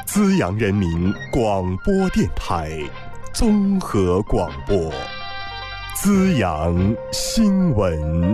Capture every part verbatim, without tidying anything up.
资阳人民广播电台综合广播，资阳新闻。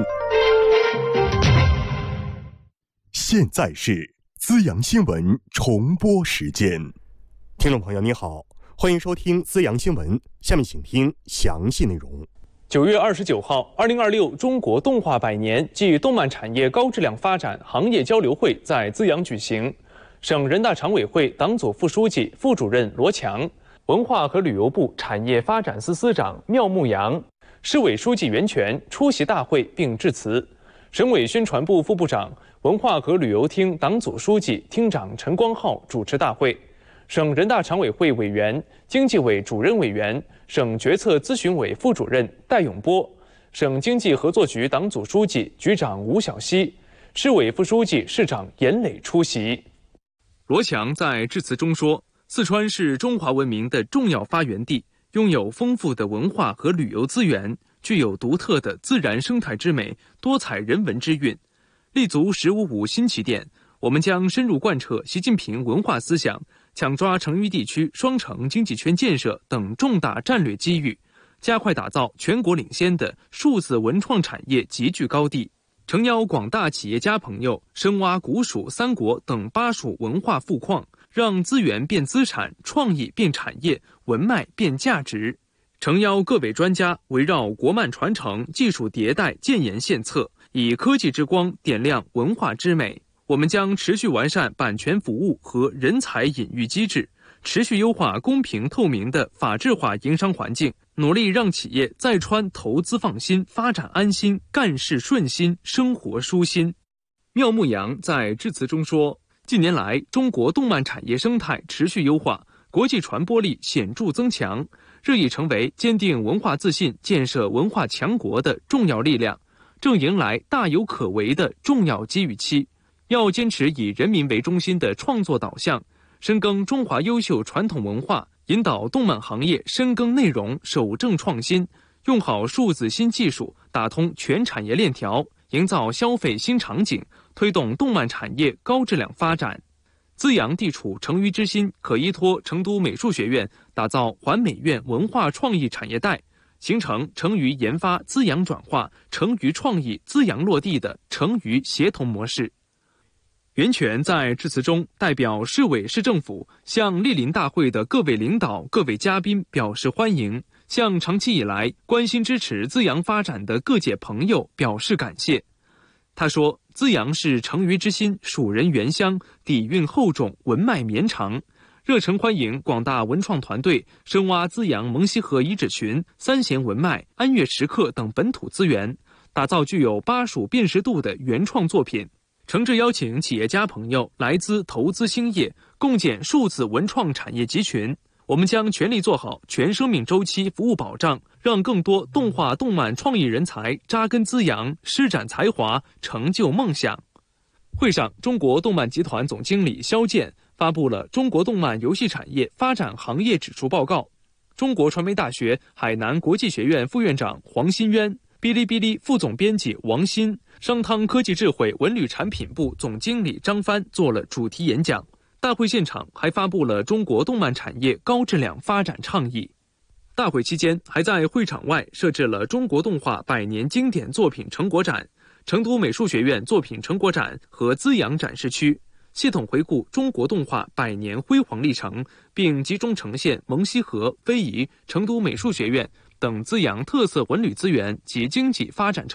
现在是资阳新闻重播时间。听众朋友你好，欢迎收听资阳新闻，下面请听详细内容。 九月二十九号，二零二六中国动画百年暨动漫产业高质量发展行业交流会在资阳举行。省人大常委会党组副书记、副主任罗强，文化和旅游部产业发展司司长缪牧阳，市委书记袁泉出席大会并致辞。省委宣传部副部长、文化和旅游厅党组书记、厅长陈光浩主持大会。省人大常委会委员、经济委主任委员、省决策咨询委副主任戴永波，省经济合作局党组书记、局长吴晓溪，市委副书记、市长严磊出席。罗强在致辞中说，四川是中华文明的重要发源地，拥有丰富的文化和旅游资源，具有独特的自然生态之美、多彩人文之韵。立足十五五新起点，我们将深入贯彻习近平文化思想，抢抓成渝地区双城经济圈建设等重大战略机遇，加快打造全国领先的数字文创产业集聚高地，诚邀广大企业家朋友深挖古蜀三国等巴蜀文化富矿，让资源变资产，创意变产业，文脉变价值。诚邀各位专家围绕国漫传承、技术迭代建言献策，以科技之光点亮文化之美。我们将持续完善版权服务和人才引育机制，持续优化公平透明的法治化营商环境，努力让企业在川投资放心、发展安心、干事顺心、生活舒心。缪牧阳在致辞中说，近年来中国动漫产业生态持续优化，国际传播力显著增强，日益成为坚定文化自信、建设文化强国的重要力量，正迎来大有可为的重要机遇期。要坚持以人民为中心的创作导向，深耕中华优秀传统文化，引导动漫行业深耕内容、守正创新，用好数字新技术，打通全产业链条，营造消费新场景，推动动漫产业高质量发展。资阳地处成渝之心，可依托成都美术学院打造环美院文化创意产业带，形成成渝研发资阳转化、成渝创意资阳落地的成渝协同模式。袁泉在致辞中代表市委市政府向莅临大会的各位领导、各位嘉宾表示欢迎，向长期以来关心支持资阳发展的各界朋友表示感谢。他说，资阳是成渝之心，蜀人原乡，底蕴厚重，文脉绵长，热诚欢迎广大文创团队深挖资阳蒙西河遗址群、三弦文脉、安岳石刻等本土资源，打造具有巴蜀辨识度的原创作品。诚挚邀请企业家朋友来资投资兴业，共建数字文创产业集群。我们将全力做好全生命周期服务保障，让更多动画动漫创意人才扎根资阳，施展才华，成就梦想。会上，中国动漫集团总经理肖健发布了中国动漫游戏产业发展行业指数报告。中国传媒大学海南国际学院副院长黄新渊，哔哩哔哩副总编辑王鑫，商汤科技智慧文旅产品部总经理张帆做了主题演讲。大会现场还发布了中国动漫产业高质量发展倡议。大会期间，还在会场外设置了中国动画百年经典作品成果展、成都美术学院作品成果展和资阳展示区，系统回顾中国动画百年辉煌历程，并集中呈现蒙西河、非遗、成都美术学院等资阳特色文旅资源及经济发展成